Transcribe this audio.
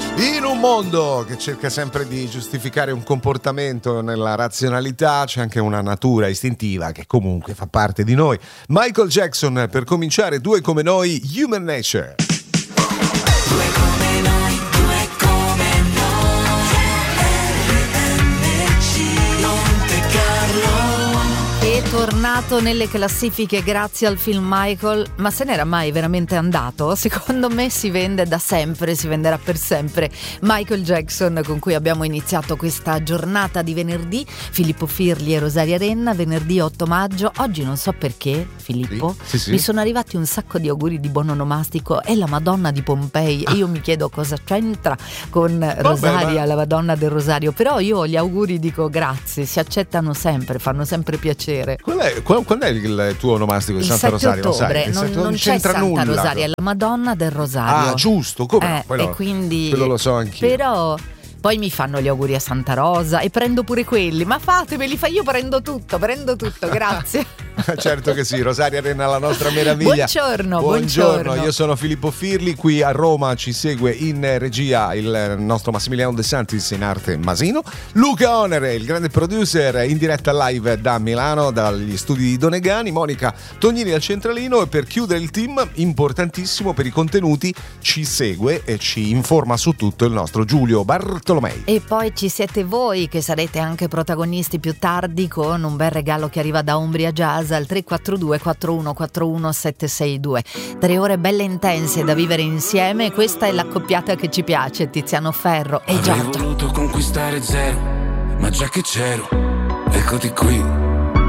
In un mondo che cerca sempre di giustificare un comportamento nella razionalità, c'è anche una natura istintiva che comunque fa parte di noi. Michael Jackson, per cominciare, Due come noi, Human Nature. Due come noi, due come noi, RMC, Monte Carlo. È tornato nelle classifiche grazie al film Michael, ma se n'era mai veramente andato? Secondo me si vende da sempre, si venderà per sempre. Michael Jackson, con cui abbiamo iniziato questa giornata di venerdì. Filippo Firli e Rosaria Renna, venerdì 8 maggio. Oggi non so perché, Filippo, sì. mi sono arrivati un sacco di auguri di buon onomastico. È la Madonna di Pompei e io mi chiedo cosa c'entra con Rosaria, la Madonna del Rosario. Però io gli auguri dico grazie, si accettano sempre, fanno sempre piacere. Quando è il tuo onomastico di Il Santa 7 Rosaria? ottobre, Lo sai? non c'è c'entra Santa nulla. Rosaria, è la Madonna del Rosario. Ah, giusto, come no? E quindi quello lo so anch'io. Però poi mi fanno gli auguri a Santa Rosa e prendo pure quelli, ma fatemeli, io prendo tutto, grazie. Certo che sì, Rosaria Renna, la nostra meraviglia. Buongiorno. Io sono Filippo Firli, qui a Roma ci segue in regia il nostro Massimiliano De Santis, in arte Masino, Luca Onere, il grande producer, in diretta live da Milano, dagli studi di Donegani, Monica Tognini al centralino, e per chiudere il team, importantissimo per i contenuti, ci segue e ci informa su tutto il nostro Giulio Bartolomei. E poi ci siete voi che sarete anche protagonisti più tardi con un bel regalo che arriva da Umbria Jazz al 342 4141 762. 3 ore belle intense da vivere insieme. Questa è l'accoppiata che ci piace, Tiziano Ferro e Giorgia. Avrei voluto conquistare zero, ma già che c'ero, eccoti qui.